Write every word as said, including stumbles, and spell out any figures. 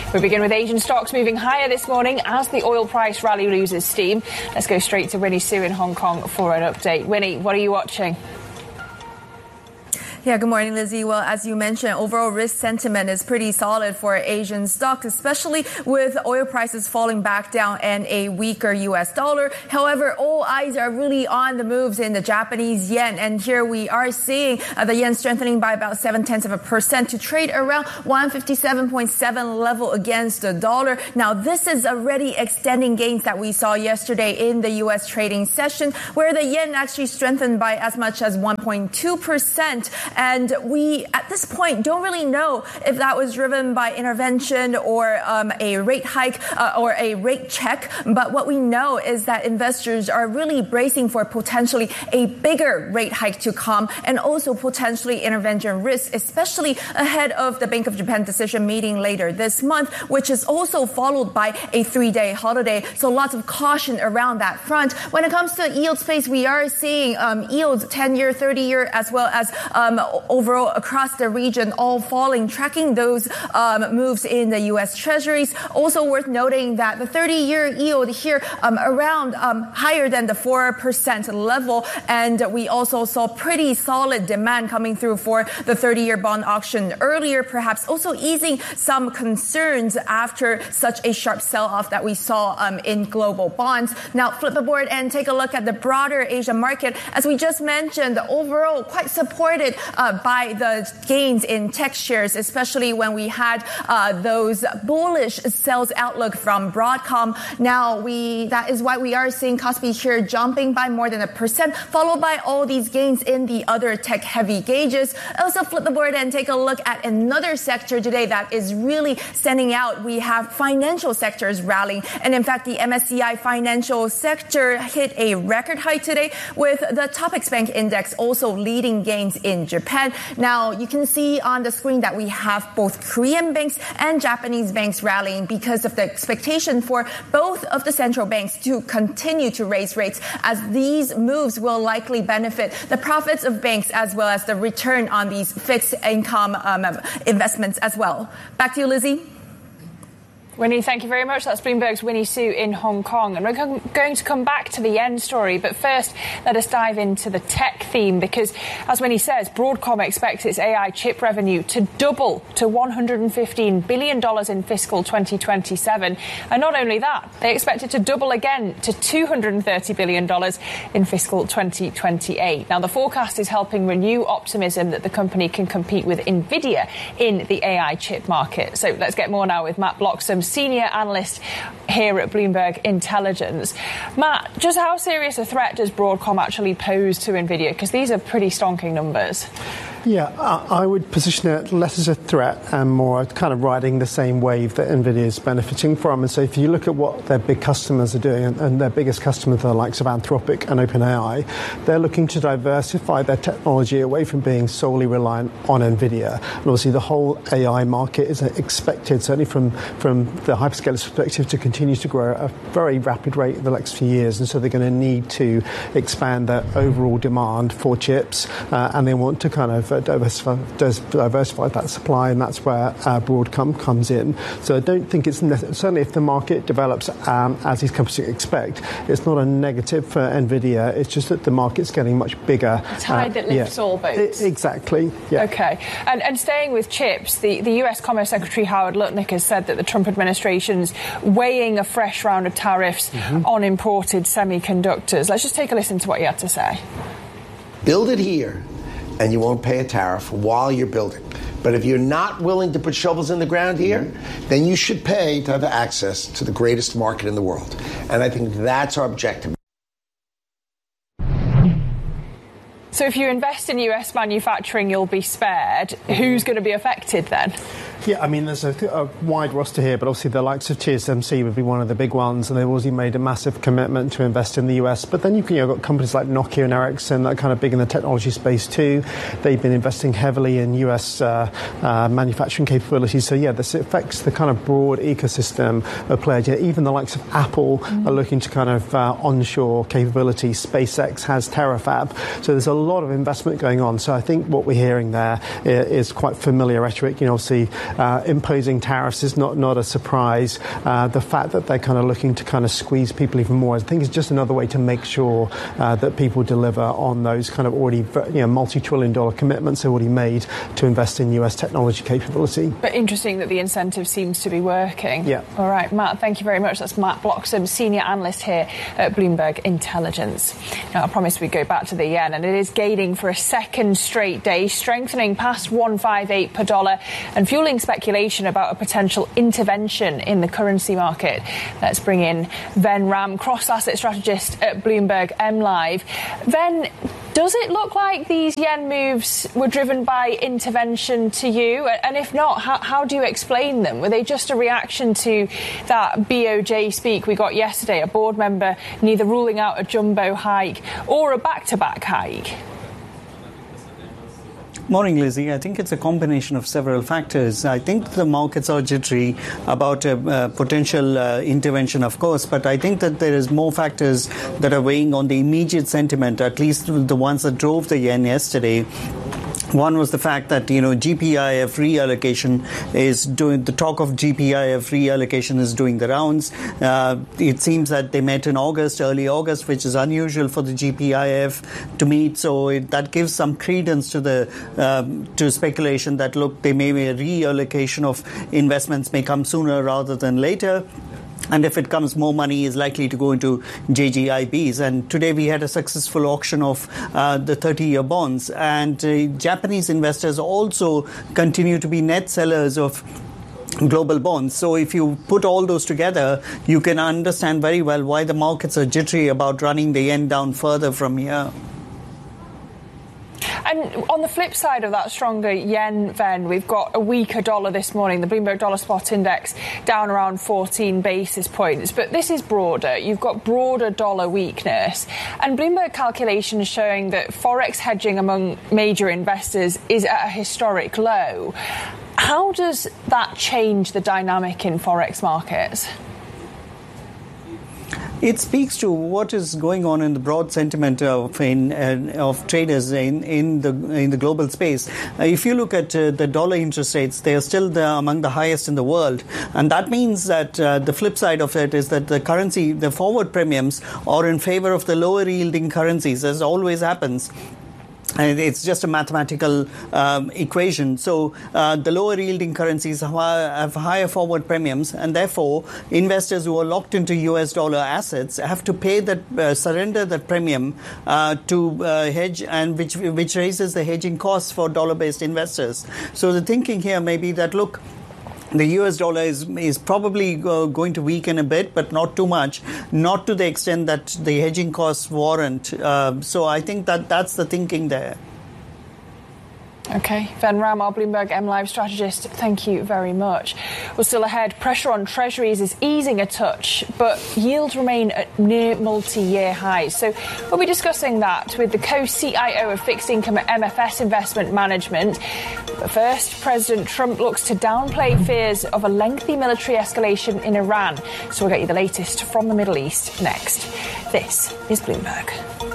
We begin with Asian stocks moving higher this morning as the oil price rally loses steam. Let's go straight to Winnie Su in Hong Kong for an update. Winnie, what are you watching? Yeah, good morning, Lizzie. Well, as you mentioned, overall risk sentiment is pretty solid for Asian stocks, especially with oil prices falling back down and a weaker U S dollar. However, all eyes are really on the moves in the Japanese yen. And here we are seeing uh, the yen strengthening by about seven tenths of a percent to trade around one fifty-seven point seven level against the dollar. Now, this is already extending gains that we saw yesterday in the U S trading session, where the yen actually strengthened by as much as one point two percent. And we, at this point, don't really know if that was driven by intervention or um, a rate hike uh, or a rate check. But what we know is that investors are really bracing for potentially a bigger rate hike to come and also potentially intervention risk, especially ahead of the Bank of Japan decision meeting later this month, which is also followed by a three-day holiday. So lots of caution around that front. When it comes to yield space, we are seeing um, yields ten-year, thirty-year, as well as um, overall across the region all falling, tracking those um, moves in the U S Treasuries. Also worth noting that the thirty-year yield here um, around um, higher than the four percent level. And we also saw pretty solid demand coming through for the thirty-year bond auction earlier, perhaps also easing some concerns after such a sharp sell-off that we saw um, in global bonds. Now, flip the board and take a look at the broader Asian market. As we just mentioned, overall quite supported uh, by the gains in tech shares, especially when we had uh, those bullish sales outlook from Broadcom. Now, we that is why we are seeing Kospi here jumping by more than a percent, followed by all these gains in the other tech-heavy gauges. Also, flip the board and take a look at another sector today that is really standing out. We have financial sectors rallying, and in fact, the M S C I financial sector hit a record high today, with the Topix Bank Index also leading gains in Japan. Now, you can see on the screen that we have both Korean banks and Japanese banks rallying because of the expectation for both of the central banks to continue to raise rates, as these moves will likely benefit the profits of banks as well as the return on these fixed income um, investments as well. Back to you, Lizzie. Winnie, thank you very much. That's Bloomberg's Winnie Su in Hong Kong. And we're going to come back to the yen story. But first, let us dive into the tech theme, because, as Winnie says, Broadcom expects its A I chip revenue to double to one hundred fifteen billion dollars in fiscal twenty twenty-seven. And not only that, they expect it to double again to two hundred thirty billion dollars in fiscal twenty twenty-eight. Now, the forecast is helping renew optimism that the company can compete with NVIDIA in the A I chip market. So let's get more now with Matt Bloxham, senior analyst here at Bloomberg Intelligence. Matt, just how serious a threat does Broadcom actually pose to NVIDIA? Because these are pretty stonking numbers. Yeah, I would position it less as a threat and more kind of riding the same wave that NVIDIA is benefiting from. And so if you look at what their big customers are doing, and, and their biggest customers are the likes of Anthropic and OpenAI, they're looking to diversify their technology away from being solely reliant on NVIDIA. And obviously the whole A I market is expected, certainly from, from the hyperscalers' perspective, to continue to grow at a very rapid rate in the next few years. And so they're going to need to expand their overall demand for chips, uh, and they want to kind of uh, Diversify, diversify that supply, and that's where uh, Broadcom comes in. So I don't think it's necessary. Certainly if the market develops um, as these companies expect, it's not a negative for NVIDIA. It's just that the market's getting much bigger. A tide uh, that lifts yeah. all boats. It, exactly. Yeah. Okay. And, and staying with chips, the, the U S Commerce Secretary Howard Lutnick has said that the Trump administration's weighing a fresh round of tariffs mm-hmm. on imported semiconductors. Let's just take a listen to what he had to say. Build it here, and you won't pay a tariff while you're building. But if you're not willing to put shovels in the ground here, mm-hmm. then you should pay to have access to the greatest market in the world. And I think that's our objective. So if you invest in U S manufacturing, you'll be spared. Mm-hmm. Who's going to be affected then? Yeah, I mean, there's a, a wide roster here, but obviously the likes of T S M C would be one of the big ones, and they've already made a massive commitment to invest in the U S. But then you've you know, got companies like Nokia and Ericsson that are kind of big in the technology space too. They've been investing heavily in U S uh, uh, manufacturing capabilities. So, yeah, this affects the kind of broad ecosystem of players. Yeah, even the likes of Apple mm-hmm. are looking to kind of uh, onshore capability. SpaceX has Terafab. So there's a lot of investment going on. So I think what we're hearing there is quite familiar rhetoric. You know, obviously, uh, imposing tariffs is not, not a surprise. Uh, the fact that they're kind of looking to kind of squeeze people even more, I think is just another way to make sure uh, that people deliver on those kind of already, you know, multi-trillion dollar commitments they've already made to invest in U S technology capability. But interesting that the incentive seems to be working. Yeah. All right, Matt, thank you very much. That's Matt Bloxham, senior analyst here at Bloomberg Intelligence. Now, I promised we'd go back to the yen, and it is gaining for a second straight day, strengthening past one fifty-eight per dollar and fueling speculation about a potential intervention in the currency market. Let's bring in Ven Ram, cross-asset strategist at Bloomberg M Live. Ven, does it look like these yen moves were driven by intervention to you? And if not, how, how do you explain them? Were they just a reaction to that B O J speak we got yesterday, a board member neither ruling out a jumbo hike or a back-to-back hike? Morning, Lizzie. I think it's a combination of several factors. I think the markets are jittery about a, a potential uh, intervention, of course, but I think that there is more factors that are weighing on the immediate sentiment, at least the ones that drove the yen yesterday. One was the fact that, you know, G P I F reallocation is doing, the talk of G P I F reallocation is doing the rounds. Uh, it seems that they met in August, early August, which is unusual for the G P I F to meet. So it, that gives some credence to the um, to speculation that, look, they may be a reallocation of investments may come sooner rather than later. And if it comes, more money is likely to go into J G I Bs. And today we had a successful auction of uh, the thirty-year bonds. And uh, Japanese investors also continue to be net sellers of global bonds. So if you put all those together, you can understand very well why the markets are jittery about running the yen down further from here. And on the flip side of that stronger yen, Ven, we've got a weaker dollar this morning. The Bloomberg Dollar Spot Index down around fourteen basis points. But this is broader. You've got broader dollar weakness. And Bloomberg calculations showing that Forex hedging among major investors is at a historic low. How does that change the dynamic in Forex markets? It speaks to what is going on in the broad sentiment of in, uh, of traders in, in the in the global space. Uh, if you look at uh, the dollar interest rates, they are still the, among the highest in the world, and that means that uh, the flip side of it is that the currency, the forward premiums, are in favor of the lower yielding currencies, as always happens. And it's just a mathematical um, equation. So uh, the lower yielding currencies have higher forward premiums, and therefore investors who are locked into U S dollar assets have to pay that, uh, surrender that premium uh, to uh, hedge, and which which raises the hedging costs for dollar-based investors. So the thinking here may be that, look, the U S dollar is is probably uh, going to weaken a bit, but not too much, not to the extent that the hedging costs warrant. Uh, so I think that that's the thinking there. OK. Ven Ram, our Bloomberg M Live strategist, thank you very much. Well, still ahead, pressure on treasuries is easing a touch, but yields remain at near multi-year highs. So we'll be discussing that with the co-C I O of fixed income at M F S Investment Management. But first, President Trump looks to downplay fears of a lengthy military escalation in Iran. So we'll get you the latest from the Middle East next. This is Bloomberg.